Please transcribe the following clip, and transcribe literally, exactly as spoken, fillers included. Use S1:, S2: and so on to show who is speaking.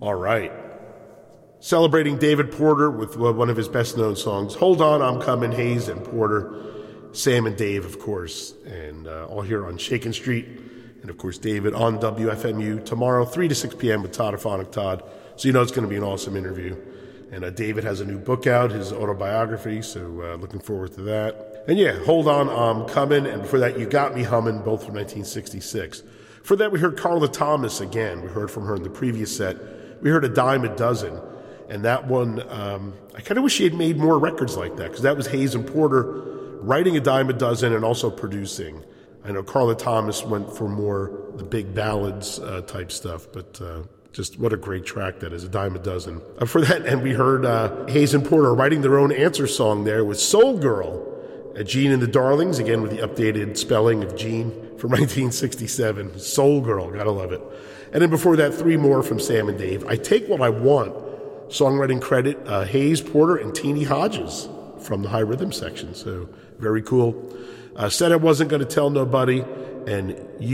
S1: All right. Celebrating David Porter with one of his best-known songs, Hold On, I'm Coming, Hayes and Porter. Sam and Dave, of course, and uh, all here on Shakin' Street. And, of course, David on W F M U tomorrow, three to six p.m. with Toddophonic Todd. So you know it's going to be an awesome interview. And uh, David has a new book out, his autobiography, so uh, looking forward to that. And, yeah, Hold On, I'm Coming. And before that, You Got Me Humming, both from nineteen sixty-six. For that, we heard Carla Thomas again. We heard from her in the previous set. We heard A Dime a Dozen. And that one, um, I kind of wish she had made more records like that, because that was Hayes and Porter writing A Dime a Dozen and also producing. I know Carla Thomas went for more the big ballads uh, type stuff, but uh, just what a great track that is, A Dime a Dozen. Uh, for that, and we heard uh, Hayes and Porter writing their own answer song there with Soul Girl, uh, Gene and the Darlings, again with the updated spelling of Gene from nineteen sixty-seven. Soul Girl, gotta love it. And then before that, three more from Sam and Dave. I Take What I Want, songwriting credit, uh, Hayes, Porter, and Teenie Hodges from the High Rhythm section. So very cool. Uh, said I Wasn't Going to Tell Nobody, and You